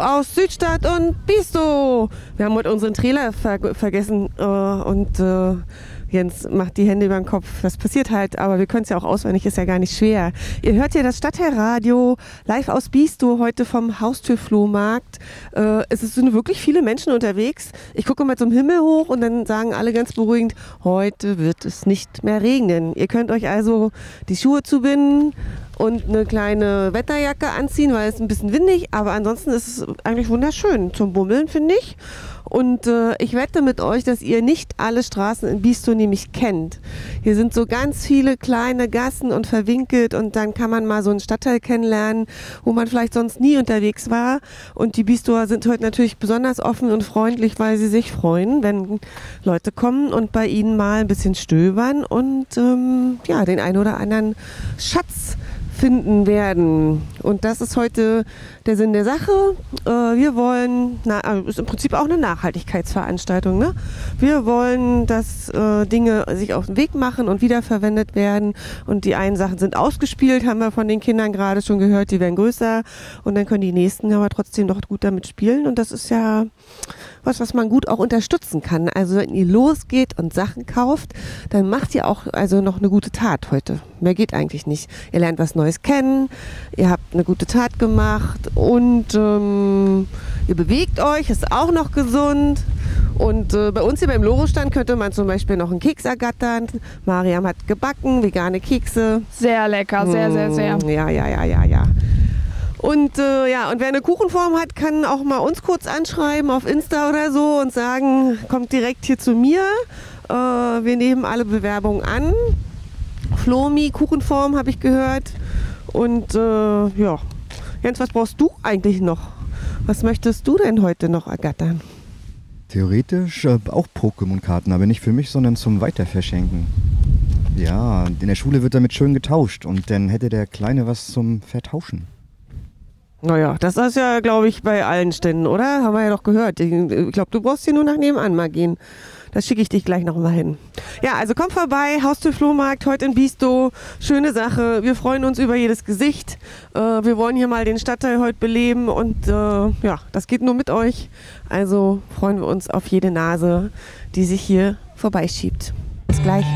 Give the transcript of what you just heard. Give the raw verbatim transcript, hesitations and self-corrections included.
aus Südstadt und Bistro. Wir haben heute unseren Trailer ver- vergessen äh, und äh, Jens macht die Hände über den Kopf. Das passiert halt, aber wir können es ja auch auswendig, ist ja gar nicht schwer. Ihr hört hier das Stadtteilradio live aus Bistro heute vom Haustürflohmarkt. Äh, es sind wirklich viele Menschen unterwegs. Ich gucke mal zum Himmel hoch und dann sagen alle ganz beruhigend, heute wird es nicht mehr regnen. Ihr könnt euch also die Schuhe zubinden und eine kleine Wetterjacke anziehen, weil es ein bisschen windig, aber ansonsten ist es eigentlich wunderschön zum Bummeln, finde ich. Und äh, ich wette mit euch, dass ihr nicht alle Straßen in Bistro nämlich kennt. Hier sind so ganz viele kleine Gassen und verwinkelt und dann kann man mal so einen Stadtteil kennenlernen, wo man vielleicht sonst nie unterwegs war. Und die Bistroer sind heute natürlich besonders offen und freundlich, weil sie sich freuen, wenn Leute kommen und bei ihnen mal ein bisschen stöbern und ähm, ja, den einen oder anderen Schatz finden werden. Und das ist heute der Sinn der Sache. Äh, wir wollen, na, ist im Prinzip auch eine Nachhaltigkeitsveranstaltung, ne? Wir wollen, dass äh, Dinge sich auf den Weg machen und wiederverwendet werden. Und die einen Sachen sind ausgespielt, haben wir von den Kindern gerade schon gehört, die werden größer. Und dann können die nächsten aber trotzdem noch gut damit spielen. Und das ist ja was, was man gut auch unterstützen kann. Also wenn ihr losgeht und Sachen kauft, dann macht ihr auch also noch eine gute Tat heute. Mehr geht eigentlich nicht. Ihr lernt was Neues kennen, ihr habt eine gute Tat gemacht und ähm, ihr bewegt euch, ist auch noch gesund. Und äh, bei uns hier beim Loro-Stand könnte man zum Beispiel noch einen Keks ergattern. Mariam hat gebacken, vegane Kekse. Sehr lecker, sehr, sehr, sehr. Ja, ja, ja, ja, ja. Und äh, ja, und wer eine Kuchenform hat, kann auch mal uns kurz anschreiben auf Insta oder so und sagen, kommt direkt hier zu mir. Äh, wir nehmen alle Bewerbungen an. Flomi, Kuchenform habe ich gehört. Und äh, ja, Jens, was brauchst du eigentlich noch? Was möchtest du denn heute noch ergattern? Theoretisch äh, auch Pokémon-Karten, aber nicht für mich, sondern zum Weiterverschenken. Ja, in der Schule wird damit schön getauscht und dann hätte der Kleine was zum Vertauschen. Naja, das ist ja, glaube ich, bei allen Ständen, oder? Haben wir ja doch gehört. Ich glaube, du brauchst hier nur nach nebenan mal gehen. Da schicke ich dich gleich noch mal hin. Ja, also komm vorbei, Haustürflohmarkt, heute in Bistro. Schöne Sache. Wir freuen uns über jedes Gesicht. Äh, wir wollen hier mal den Stadtteil heute beleben und äh, ja, das geht nur mit euch. Also freuen wir uns auf jede Nase, die sich hier vorbeischiebt. Bis gleich.